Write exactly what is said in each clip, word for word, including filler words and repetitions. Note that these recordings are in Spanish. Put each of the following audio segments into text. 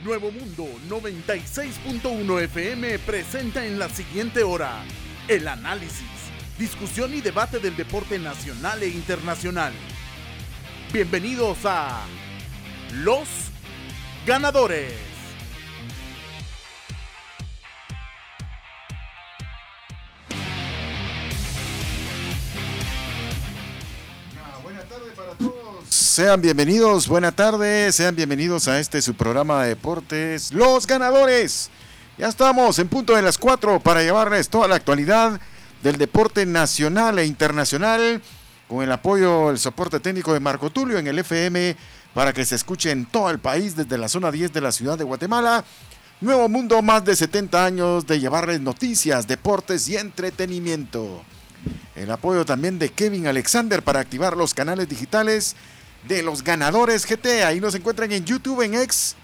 Nuevo Mundo noventa y seis punto uno F M presenta en la siguiente hora el análisis, discusión y debate del deporte nacional e internacional. Bienvenidos a Los Ganadores. Sean bienvenidos, buena tarde, sean bienvenidos a este su programa de deportes, Los Ganadores. Ya estamos en punto de las cuatro para llevarles toda la actualidad del deporte nacional e internacional, con el apoyo, el soporte técnico de Marco Tulio en el F M, para que se escuche en todo el país desde la zona diez de la ciudad de Guatemala. Nuevo Mundo, más de setenta años de llevarles noticias, deportes y entretenimiento. El apoyo también de Kevin Alexander para activar los canales digitales de Los Ganadores G T. Ahí nos encuentran en YouTube, en X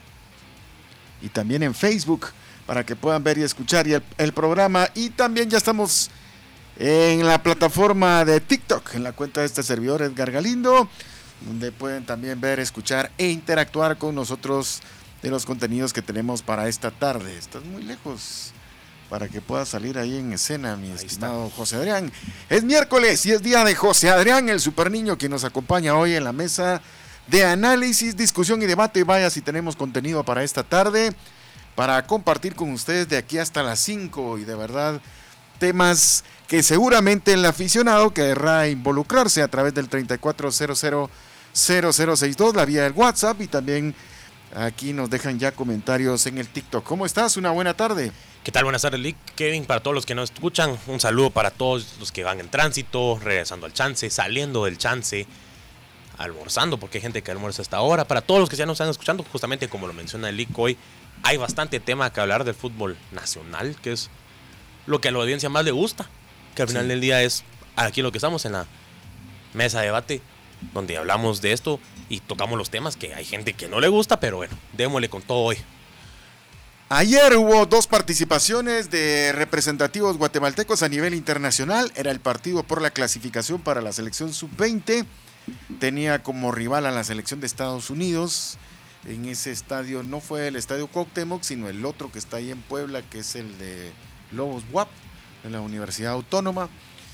y también en Facebook para que puedan ver y escuchar el, el programa. Y también ya estamos en la plataforma de TikTok, en la cuenta de este servidor Edgar Galindo, donde pueden también ver, escuchar e interactuar con nosotros de los contenidos que tenemos para esta tarde. Estás muy lejos para que pueda salir ahí en escena, mi ahí estimado está José Adrián. Es miércoles y es día de José Adrián, el super niño, quien nos acompaña hoy en la mesa de análisis, discusión y debate. Vaya si tenemos contenido para esta tarde, para compartir con ustedes de aquí hasta las cinco, y de verdad temas que seguramente el aficionado querrá involucrarse a través del treinta y cuatro cero cero cero cero sesenta y dos, la vía del WhatsApp, y también aquí nos dejan ya comentarios en el TikTok. ¿Cómo estás? Una buena tarde. ¿Qué tal? Buenas tardes, Lick. Kevin, para todos los que nos escuchan, un saludo para todos los que van en tránsito, regresando al chance, saliendo del chance, almorzando, porque hay gente que almuerza hasta ahora. Para todos los que ya nos están escuchando, justamente como lo menciona el Lick, hoy hay bastante tema que hablar del fútbol nacional, que es lo que a la audiencia más le gusta, que al final sí. del día es aquí lo que estamos en la mesa de debate, donde hablamos de esto y tocamos los temas que hay gente que no le gusta, pero bueno, démosle con todo hoy. Ayer hubo dos participaciones de representativos guatemaltecos a nivel internacional. Era el partido por la clasificación para la selección sub veinte. Tenía como rival a la selección de Estados Unidos. En ese estadio no fue el estadio Cuauhtémoc, sino el otro que está ahí en Puebla, que es el de Lobos U A P, de la Universidad Autónoma.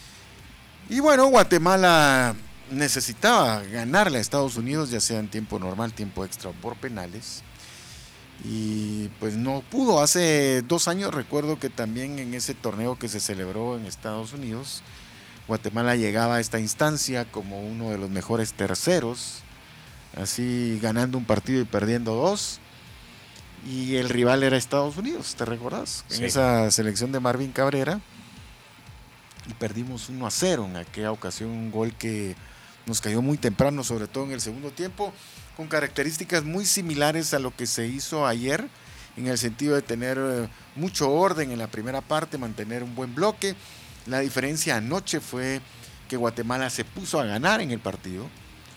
Y bueno, Guatemala necesitaba ganarle a Estados Unidos, ya sea en tiempo normal, tiempo extra o por penales. Y pues no pudo. Hace dos años recuerdo que también en ese torneo que se celebró en Estados Unidos, Guatemala llegaba a esta instancia como uno de los mejores terceros, así ganando un partido y perdiendo dos, y el rival era Estados Unidos, ¿te recordás? Sí. En esa selección de Marvin Cabrera, y perdimos uno a cero en aquella ocasión, un gol que nos cayó muy temprano, sobre todo en el segundo tiempo, con características muy similares a lo que se hizo ayer, en el sentido de tener eh, mucho orden en la primera parte, mantener un buen bloque. La diferencia anoche fue que Guatemala se puso a ganar en el partido,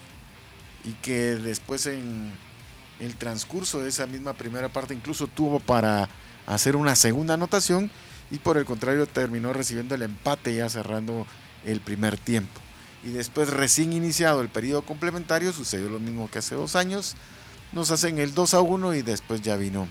y que después en el transcurso de esa misma primera parte incluso tuvo para hacer una segunda anotación, y por el contrario terminó recibiendo el empate ya cerrando el primer tiempo. Y después, recién iniciado el periodo complementario, sucedió lo mismo que hace dos años. Nos hacen el dos a uno y después ya vino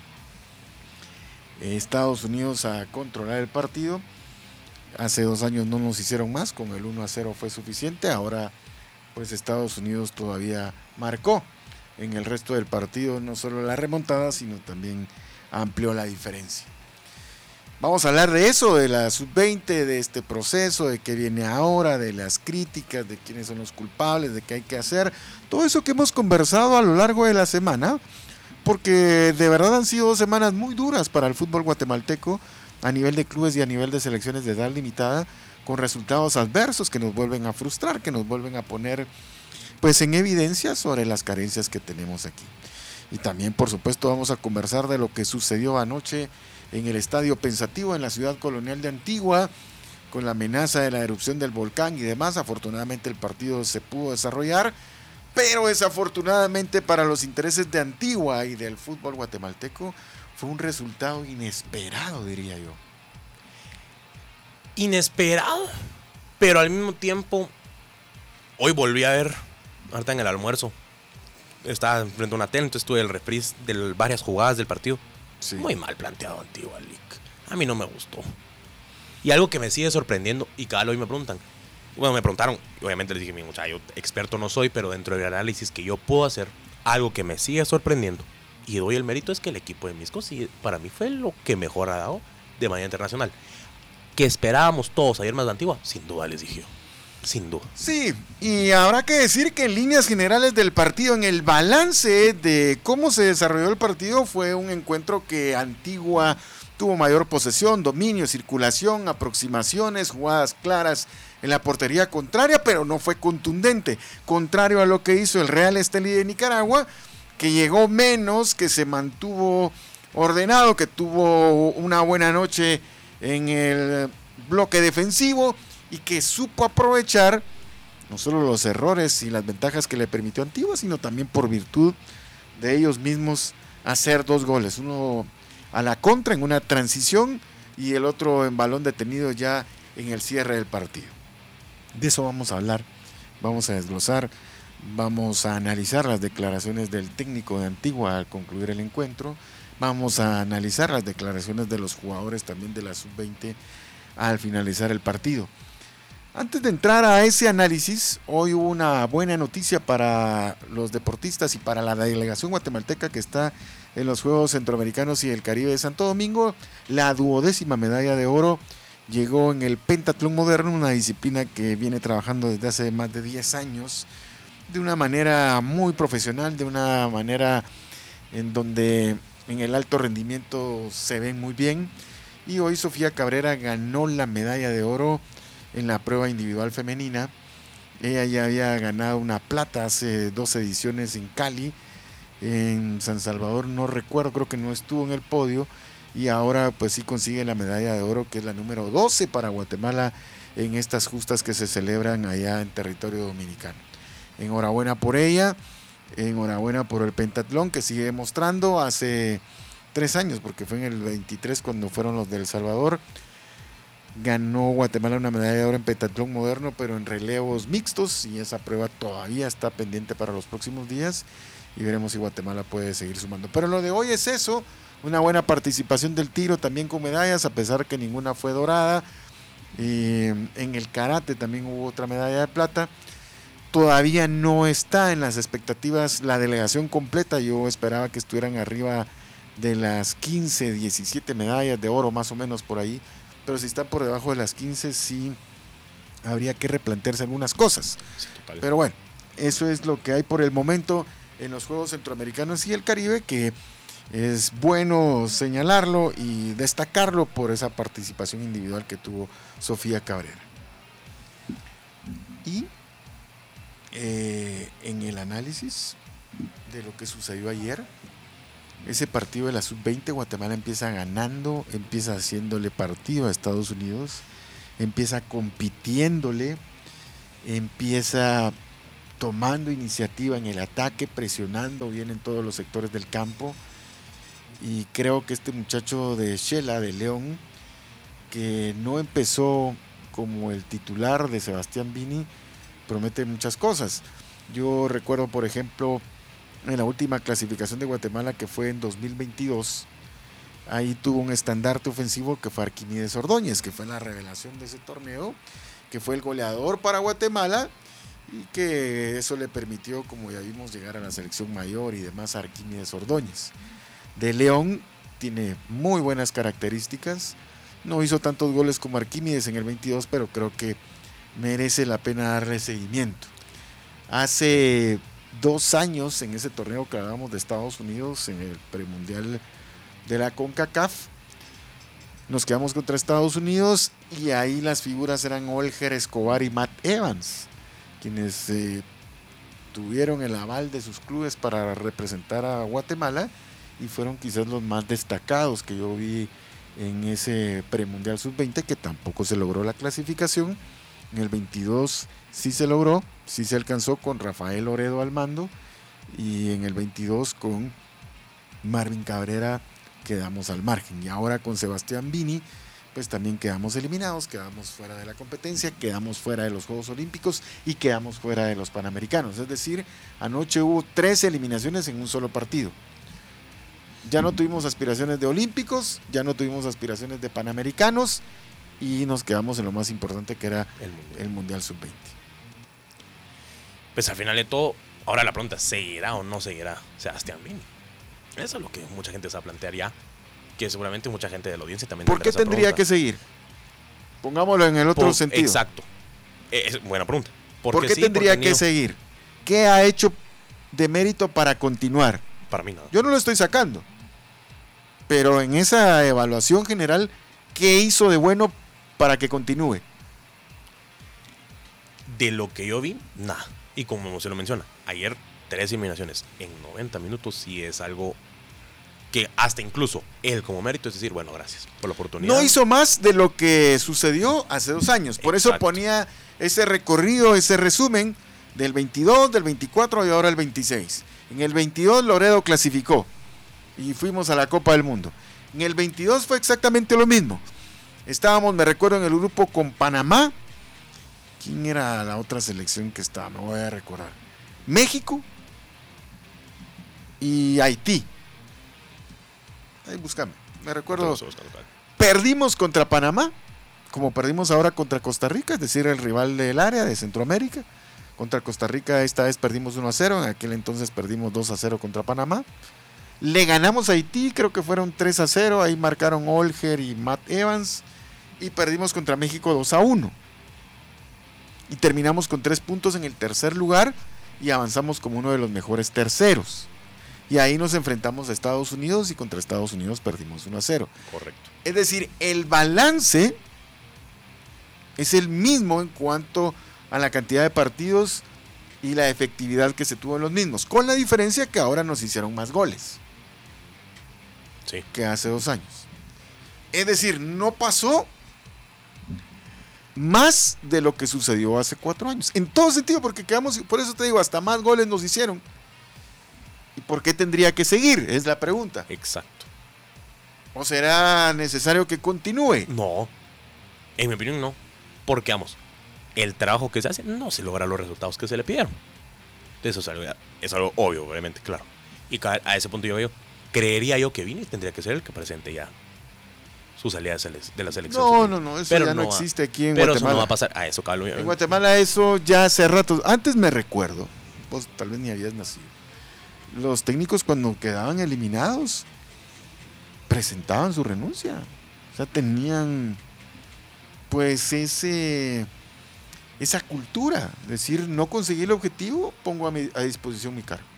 Estados Unidos a controlar el partido. Hace dos años no nos hicieron más, con el uno a cero fue suficiente. Ahora pues Estados Unidos todavía marcó en el resto del partido, no solo la remontada, sino también amplió la diferencia. Vamos a hablar de eso, de la sub veinte, de este proceso, de qué viene ahora, de las críticas, de quiénes son los culpables, de qué hay que hacer. Todo eso que hemos conversado a lo largo de la semana, porque de verdad han sido dos semanas muy duras para el fútbol guatemalteco, a nivel de clubes y a nivel de selecciones de edad limitada, con resultados adversos que nos vuelven a frustrar, que nos vuelven a poner pues en evidencia sobre las carencias que tenemos aquí. Y también, por supuesto, vamos a conversar de lo que sucedió anoche en el Estadio Pensativo en la ciudad colonial de Antigua, con la amenaza de la erupción del volcán y demás. Afortunadamente el partido se pudo desarrollar, pero desafortunadamente para los intereses de Antigua y del fútbol guatemalteco fue un resultado inesperado, diría yo. Inesperado, pero al mismo tiempo, hoy volví a ver, ahorita en el almuerzo, estaba frente a una tele, entonces tuve el reprise de varias jugadas del partido. Sí. Muy mal planteado Antigua League. A mí no me gustó. Y algo que me sigue sorprendiendo, y cada vez hoy me preguntan, bueno, me preguntaron, y obviamente les dije, mi muchacho, experto no soy, pero dentro del análisis que yo puedo hacer, algo que me sigue sorprendiendo, y doy el mérito, es que el equipo de Misco sí, para mí fue lo que mejor ha dado de manera internacional. Que esperábamos todos ayer más de Antigua, sin duda les dije yo. Sin duda. Sí, y habrá que decir que en líneas generales del partido, en el balance de cómo se desarrolló el partido, fue un encuentro que Antigua tuvo mayor posesión, dominio, circulación, aproximaciones, jugadas claras en la portería contraria, pero no fue contundente. Contrario a lo que hizo el Real Estelí de Nicaragua, que llegó menos, que se mantuvo ordenado, que tuvo una buena noche en el bloque defensivo y que supo aprovechar no solo los errores y las ventajas que le permitió Antigua, sino también por virtud de ellos mismos hacer dos goles, uno a la contra en una transición y el otro en balón detenido ya en el cierre del partido. De eso vamos a hablar, vamos a desglosar, vamos a analizar las declaraciones del técnico de Antigua al concluir el encuentro, vamos a analizar las declaraciones de los jugadores también de la sub veinte al finalizar el partido. Antes de entrar a ese análisis, hoy hubo una buena noticia para los deportistas y para la delegación guatemalteca que está en los Juegos Centroamericanos y el Caribe de Santo Domingo. La duodécima medalla de oro llegó en el pentatlón moderno, una disciplina que viene trabajando desde hace más de diez años, de una manera muy profesional, de una manera en donde en el alto rendimiento se ven muy bien. Y hoy Sofía Cabrera ganó la medalla de oro en la prueba individual femenina. Ella ya había ganado una plata hace dos ediciones en Cali. En San Salvador no recuerdo, creo que no estuvo en el podio, y ahora pues sí consigue la medalla de oro, que es la número doce para Guatemala en estas justas que se celebran allá en territorio dominicano. Enhorabuena por ella, enhorabuena por el pentatlón que sigue demostrando. Hace tres años, porque fue en el veintitrés cuando fueron los de El Salvador, ganó Guatemala una medalla de oro en pentatlón moderno, pero en relevos mixtos, y esa prueba todavía está pendiente para los próximos días y veremos si Guatemala puede seguir sumando. Pero lo de hoy es eso, una buena participación del tiro también con medallas, a pesar que ninguna fue dorada. Y en el karate también hubo otra medalla de plata. Todavía no está en las expectativas la delegación completa, yo esperaba que estuvieran arriba de las quince, diecisiete medallas de oro más o menos por ahí, pero si están por debajo de las quince sí habría que replantearse algunas cosas. Sí, pero bueno, eso es lo que hay por el momento en los Juegos Centroamericanos y el Caribe, que es bueno señalarlo y destacarlo por esa participación individual que tuvo Sofía Cabrera. Y eh, en el análisis de lo que sucedió ayer, ese partido de la sub veinte, Guatemala empieza ganando, empieza haciéndole partido a Estados Unidos, empieza compitiéndole, empieza tomando iniciativa en el ataque, presionando bien en todos los sectores del campo. Y creo que este muchacho de Shela, de León, que no empezó como el titular de Sebastián Vini, promete muchas cosas. Yo recuerdo, por ejemplo, en la última clasificación de Guatemala, que fue en dos mil veintidós, ahí tuvo un estandarte ofensivo que fue Arquímedes Ordóñez, que fue la revelación de ese torneo, que fue el goleador para Guatemala, y que eso le permitió, como ya vimos, llegar a la selección mayor y demás a Arquímedes Ordóñez. De León tiene muy buenas características, no hizo tantos goles como Arquímedes en el veintidós, pero creo que merece la pena darle seguimiento. Hace dos años, en ese torneo que hablábamos de Estados Unidos, en el premundial de la CONCACAF, nos quedamos contra Estados Unidos y ahí las figuras eran Olger Escobar y Matt Evans, quienes eh, tuvieron el aval de sus clubes para representar a Guatemala y fueron quizás los más destacados que yo vi en ese premundial sub veinte, que tampoco se logró la clasificación. En el veintidós sí se logró, sí se alcanzó con Rafael Oredo al mando, y en el veintidós con Marvin Cabrera quedamos al margen. Y ahora con Sebastián Vini pues también quedamos eliminados, quedamos fuera de la competencia, quedamos fuera de los Juegos Olímpicos y quedamos fuera de los Panamericanos. Es decir, anoche hubo tres eliminaciones en un solo partido. Ya no tuvimos aspiraciones de Olímpicos, ya no tuvimos aspiraciones de Panamericanos y nos quedamos en lo más importante, que era El mundial. el Mundial sub veinte. Pues al final de todo, ahora la pregunta, ¿seguirá o no seguirá Sebastián Vini? Eso es lo que mucha gente se va a plantear ya, que seguramente mucha gente de la audiencia también ¿Por qué esa tendría pregunta. que seguir? Pongámoslo en el otro Por- sentido. Exacto. Es buena pregunta. ¿Por qué sí, tendría porque que ni- seguir? ¿Qué ha hecho de mérito para continuar? Para mí nada. Yo no lo estoy sacando. Pero en esa evaluación general, ¿qué hizo de bueno para que continúe? De lo que yo vi, nada. Y como se lo menciona, ayer tres eliminaciones en noventa minutos sí es algo que hasta incluso él como mérito es decir, bueno, gracias por la oportunidad. No hizo más de lo que sucedió hace dos años. Por eso Exacto. ponía ese recorrido, ese resumen del veintidós, del veinticuatro y ahora el veintiséis. En el veintidós Loredo clasificó y fuimos a la Copa del Mundo. En el veintidós fue exactamente lo mismo. Estábamos, me recuerdo, en el grupo con Panamá. ¿Quién era la otra selección que estaba? Me voy a recordar. México y Haití. Ahí búscame. Me recuerdo. Todo eso, todo eso. Perdimos contra Panamá, como perdimos ahora contra Costa Rica, es decir, el rival del área de Centroamérica. Contra Costa Rica esta vez perdimos uno a cero, en aquel entonces perdimos dos a cero contra Panamá. Le ganamos a Haití, creo que fueron tres a cero, ahí marcaron Olger y Matt Evans. Y perdimos contra México dos a uno. Y terminamos con tres puntos en el tercer lugar y avanzamos como uno de los mejores terceros. Y ahí nos enfrentamos a Estados Unidos y contra Estados Unidos perdimos uno a cero. Correcto. Es decir, el balance es el mismo en cuanto a la cantidad de partidos y la efectividad que se tuvo en los mismos, con la diferencia que ahora nos hicieron más goles Sí. que hace dos años. Es decir, no pasó más de lo que sucedió hace cuatro años. En todo sentido, porque quedamos, por eso te digo, hasta más goles nos hicieron. ¿Y por qué tendría que seguir? Es la pregunta. Exacto. ¿O será necesario que continúe? No. En mi opinión, no. Porque, vamos, el trabajo que se hace no se logra los resultados que se le pidieron. Eso es algo, es algo obvio, obviamente, claro. Y ca- a ese punto yo veo, creería yo que Vini tendría que ser el que presente ya su salida de, sele- de la selección. No, no, no, eso Pero ya no, no va- existe aquí en Pero Guatemala. eso no va a pasar. A eso, Carlos. En Guatemala eso ya hace rato, antes me recuerdo, vos tal vez ni habías nacido. Los técnicos cuando quedaban eliminados presentaban su renuncia. O sea, tenían pues ese esa cultura, decir, no conseguí el objetivo, pongo a, mi, a disposición mi cargo.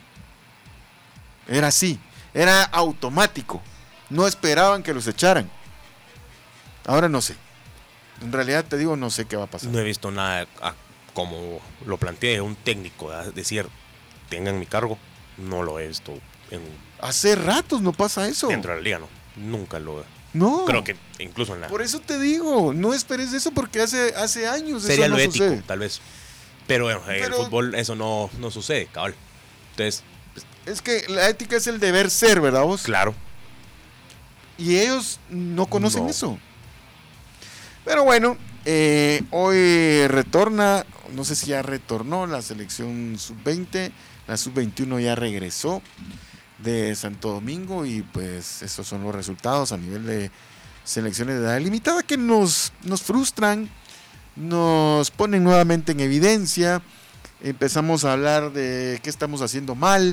Era así, era automático. No esperaban que los echaran. Ahora no sé. En realidad te digo, no sé qué va a pasar. No he visto nada a- como lo planteé un técnico, a decir, tengan mi cargo. No lo he visto en, Hace ratos no pasa eso. dentro de la liga, no. Nunca lo No. Creo que incluso en la... Por eso te digo, no esperes eso porque hace, hace años Sería eso no lo ético, sucede. tal vez. Pero bueno, en Pero- el fútbol eso no, no sucede, cabal. Entonces, Es que la ética es el deber ser, ¿verdad vos? claro. Y ellos no conocen No. eso. Pero bueno, eh, hoy retorna, no sé si ya retornó la selección sub veinte, la sub veintiuno ya regresó de Santo Domingo y pues esos son los resultados a nivel de selecciones de edad limitada que nos, nos frustran, nos ponen nuevamente en evidencia, empezamos a hablar de qué estamos haciendo mal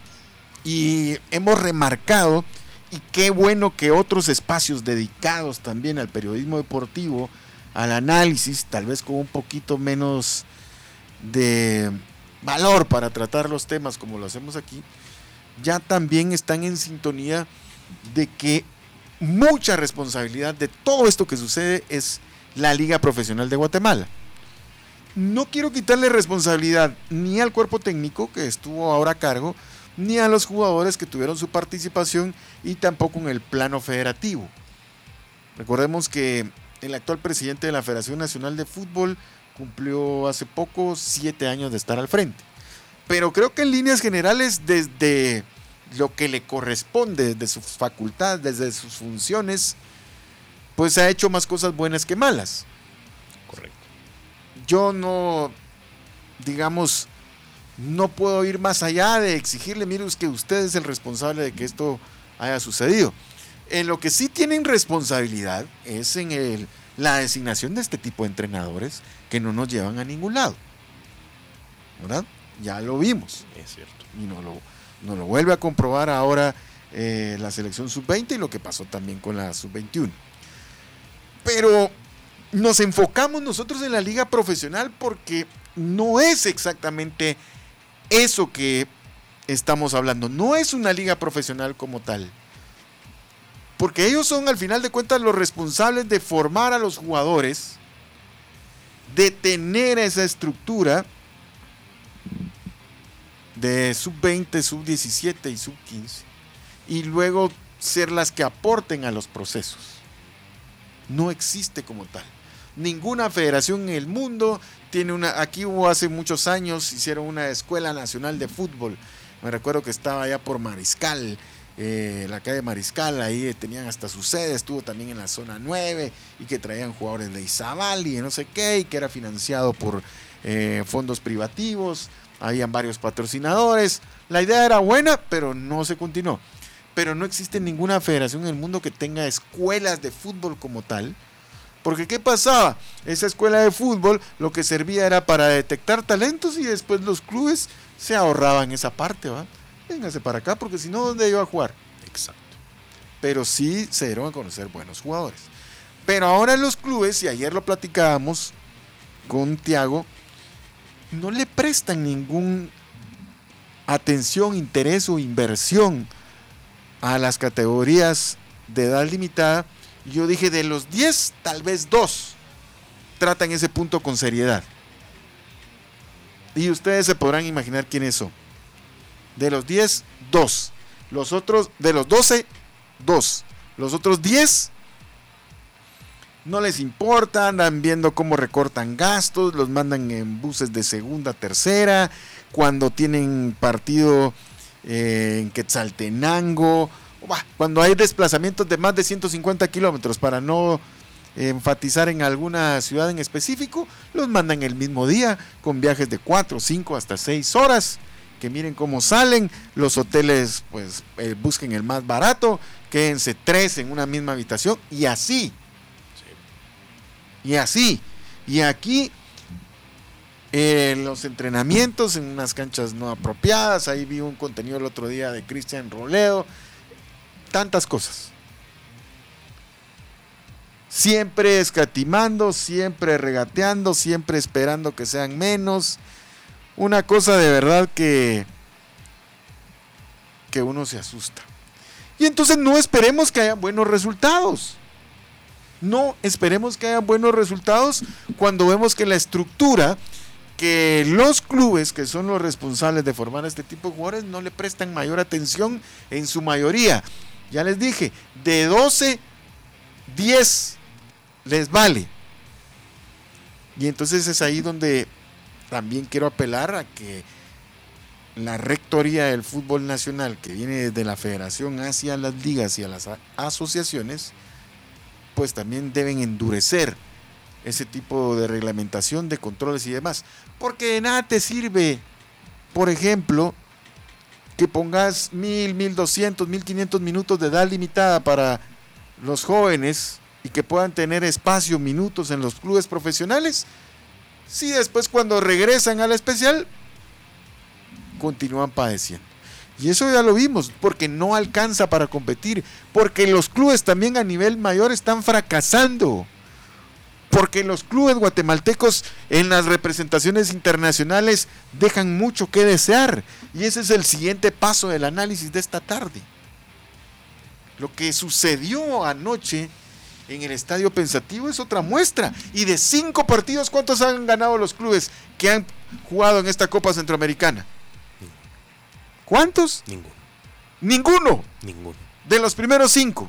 y hemos remarcado, y qué bueno que otros espacios dedicados también al periodismo deportivo, al análisis, tal vez con un poquito menos de valor para tratar los temas como lo hacemos aquí, ya también están en sintonía de que mucha responsabilidad de todo esto que sucede es la Liga Profesional de Guatemala. No quiero quitarle responsabilidad ni al cuerpo técnico que estuvo ahora a cargo, ni a los jugadores que tuvieron su participación y tampoco en el plano federativo. Recordemos que el actual presidente de la Federación Nacional de Fútbol cumplió hace poco siete años de estar al frente. Pero creo que en líneas generales, desde lo que le corresponde, desde sus facultades, desde sus funciones, pues ha hecho más cosas buenas que malas. Correcto. Yo no, digamos, no puedo ir más allá de exigirle, mire, es que usted es el responsable de que esto haya sucedido. En lo que sí tienen responsabilidad es en el, la designación de este tipo de entrenadores que no nos llevan a ningún lado, ¿verdad? Ya lo vimos. Es cierto. Y nos lo, nos lo vuelve a comprobar ahora eh, la selección sub veinte y lo que pasó también con la sub veintiuno. Pero nos enfocamos nosotros en la liga profesional porque no es exactamente eso que estamos hablando. No es una liga profesional como tal. Porque ellos son al final de cuentas los responsables de formar a los jugadores, de tener esa estructura de sub veinte, sub diecisiete y sub quince, y luego ser las que aporten a los procesos. No existe como tal. Ninguna federación en el mundo tiene una. Aquí hubo hace muchos años, hicieron una escuela nacional de fútbol. Me recuerdo que estaba allá por Mariscal, eh, la calle Mariscal, ahí tenían hasta su sede, estuvo también en la zona nueve, y que traían jugadores de Izabal y no sé qué, y que era financiado por eh, fondos privativos. Habían varios patrocinadores. La idea era buena, pero no se continuó. Pero no existe ninguna federación en el mundo que tenga escuelas de fútbol como tal. Porque ¿qué pasaba? Esa escuela de fútbol lo que servía era para detectar talentos y después los clubes se ahorraban esa parte, ¿va? Véngase para acá porque si no, ¿dónde iba a jugar? Exacto. Pero sí se dieron a conocer buenos jugadores. Pero ahora los clubes, y ayer lo platicábamos con Tiago, no le prestan ningún atención, interés o inversión a las categorías de edad limitada. Yo dije, de los diez, tal vez dos tratan ese punto con seriedad. Y ustedes se podrán imaginar quiénes son. De los diez, dos. Los otros, de los doce, dos. Los otros diez no les importa, andan viendo cómo recortan gastos, los mandan en buses de segunda, tercera, cuando tienen partido eh, en Quetzaltenango, cuando hay desplazamientos de más de ciento cincuenta kilómetros, para no eh, enfatizar en alguna ciudad en específico, los mandan el mismo día, con viajes de cuatro, cinco, hasta seis horas, que miren cómo salen. Los hoteles, pues eh, busquen el más barato, quédense tres en una misma habitación, y así. Y así, y aquí eh, los entrenamientos en unas canchas no apropiadas. Ahí vi un contenido el otro día de Cristian Roledo, tantas cosas. Siempre escatimando, siempre regateando, siempre esperando que sean menos. Una cosa de verdad que, que uno se asusta. Y entonces no esperemos que haya buenos resultados. No esperemos que haya buenos resultados cuando vemos que la estructura, que los clubes que son los responsables de formar este tipo de jugadores no le prestan mayor atención en su mayoría. Ya les dije, de doce, diez les vale. Y entonces es ahí donde también quiero apelar a que la rectoría del fútbol nacional, que viene desde la federación hacia las ligas y a las asociaciones, pues también deben endurecer ese tipo de reglamentación, de controles y demás. Porque de nada te sirve, por ejemplo, que pongas mil, mil doscientos, mil quinientos minutos de edad limitada para los jóvenes y que puedan tener espacio, minutos en los clubes profesionales, si después cuando regresan a la especial continúan padeciendo. Y eso ya lo vimos, porque no alcanza para competir, porque los clubes también a nivel mayor están fracasando, porque los clubes guatemaltecos en las representaciones internacionales dejan mucho que desear, y ese es el siguiente paso del análisis de esta tarde. Lo que sucedió anoche en el Estadio Pensativo es otra muestra, y de cinco partidos, ¿cuántos han ganado los clubes que han jugado en esta Copa Centroamericana? ¿Cuántos? Ninguno. Ninguno. Ninguno. De los primeros cinco.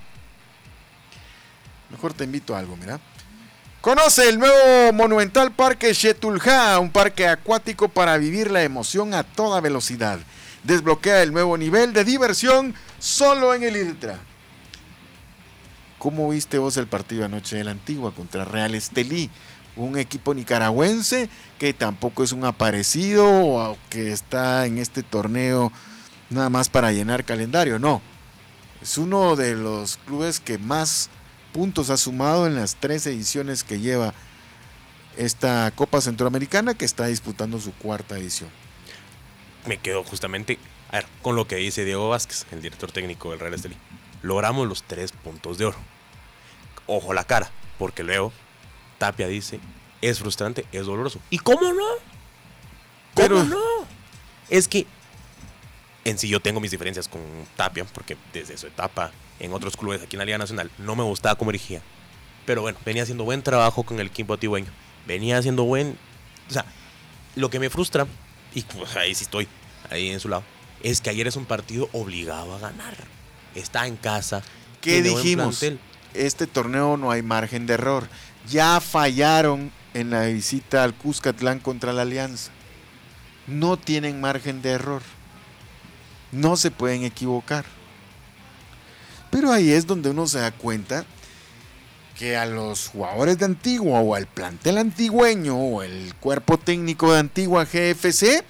Mejor te invito a algo, mira. Conoce el nuevo Monumental Parque Xetulja, un parque acuático para vivir la emoción a toda velocidad. Desbloquea el nuevo nivel de diversión solo en el IRTRA. ¿Cómo viste vos el partido anoche de la Antigua contra Real Estelí? Un equipo nicaragüense que tampoco es un aparecido o que está en este torneo nada más para llenar calendario, no. Es uno de los clubes que más puntos ha sumado en las tres ediciones que lleva esta Copa Centroamericana, que está disputando su cuarta edición. Me quedo justamente a ver, con lo que dice Diego Vázquez, el director técnico del Real Estelí. Logramos los tres puntos de oro. Ojo la cara, porque luego Tapia dice, es frustrante, es doloroso. ¿Y cómo no? ¿Cómo Pero no? Es que en sí yo tengo mis diferencias con Tapia, porque desde su etapa en otros clubes aquí en la Liga Nacional no me gustaba cómo dirigía. Pero bueno, venía haciendo buen trabajo con el equipo atigüeño. Venía haciendo buen... O sea, lo que me frustra, y pues ahí sí estoy, ahí en su lado, es que ayer es un partido obligado a ganar. Está en casa. ¿Qué tiene buen dijimos? plantel. Este torneo no hay margen de error. Ya fallaron en la visita al Cuscatlán contra la Alianza. No tienen margen de error. No se pueden equivocar. Pero ahí es donde uno se da cuenta que a los jugadores de Antigua o al plantel antigüeño o el cuerpo técnico de Antigua G F C,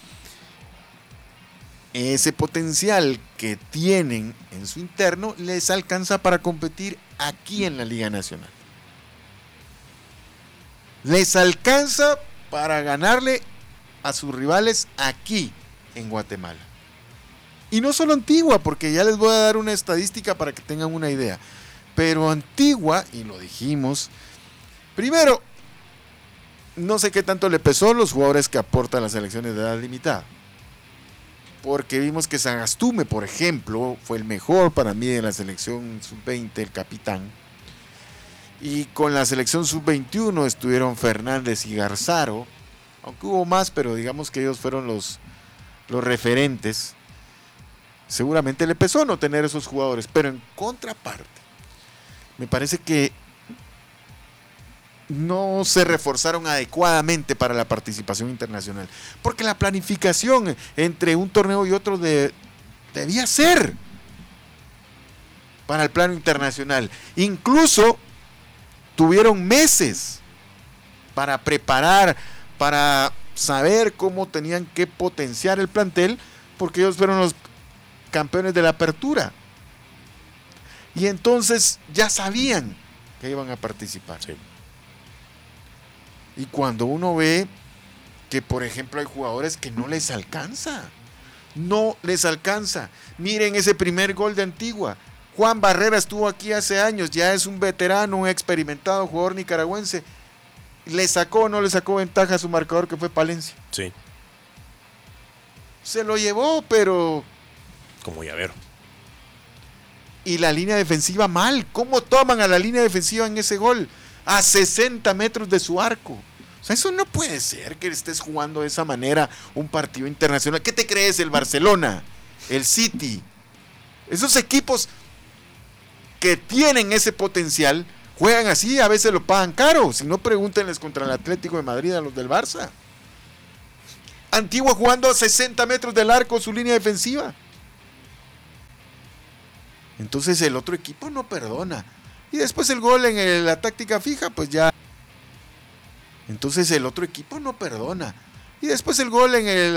ese potencial que tienen en su interno les alcanza para competir aquí en la Liga Nacional. Les alcanza para ganarle a sus rivales aquí en Guatemala. Y no solo Antigua, porque ya les voy a dar una estadística para que tengan una idea. Pero Antigua, y lo dijimos, primero, no sé qué tanto le pesó los jugadores que aportan las selecciones de edad limitada. Porque vimos que Sagastume, por ejemplo, fue el mejor para mí de la selección sub veinte, el capitán. Y con la selección sub veintiuno estuvieron Fernández y Garzaro, aunque hubo más, pero digamos que ellos fueron los, los referentes. Seguramente le pesó no tener esos jugadores, pero en contraparte, me parece que no se reforzaron adecuadamente para la participación internacional, porque la planificación entre un torneo y otro de, debía ser para el plano internacional. Incluso tuvieron meses para preparar, para saber cómo tenían que potenciar el plantel, porque ellos fueron los campeones de la apertura. Y entonces ya sabían que iban a participar. Sí. Y cuando uno ve que, por ejemplo, hay jugadores que no les alcanza, no les alcanza. Miren ese primer gol de Antigua. Juan Barrera estuvo aquí hace años, ya es un veterano, un experimentado jugador nicaragüense. ¿Le sacó o no le sacó ventaja a su marcador, que fue Palencia? Sí. Se lo llevó, pero... como llavero. Y la línea defensiva mal. ¿Cómo toman a la línea defensiva en ese gol? A sesenta metros de su arco. O sea, eso no puede ser que estés jugando de esa manera un partido internacional. ¿Qué te crees? El Barcelona, el City. Esos equipos que tienen ese potencial juegan así, a veces lo pagan caro. Si no, pregúntenles contra el Atlético de Madrid a los del Barça. Antigua jugando a sesenta metros del arco su línea defensiva. Entonces el otro equipo no perdona. Y después el gol en el, la táctica fija, pues ya. Entonces el otro equipo no perdona. Y después el gol en el...